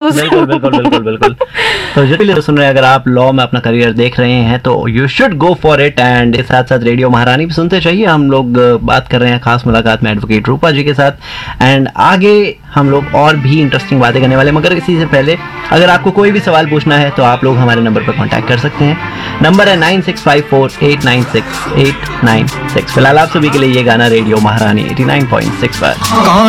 महसूस। बिल्कुल बिल्कुल बिल्कुल बिल्कुल। तो जो भी सुन रहे हैं, अगर आप लॉ में अपना करियर देख रहे हैं तो you should go for it. And इस साथ साथ रेडियो महारानी भी सुनते चाहिए। हम लोग बात कर रहे हैं खास मुलाकात में एडवोकेट रूपा जी के साथ। एंड आगे हम लोग और भी इंटरेस्टिंग बातें करने वाले, मगर इसी से पहले अगर आपको कोई भी सवाल पूछना है तो आप लोग हमारे नंबर पर कांटेक्ट कर सकते हैं। नंबर है 9654896896। फिलहाल आप सभी के लिए ये गाना रेडियो महारानी 89.6 पर।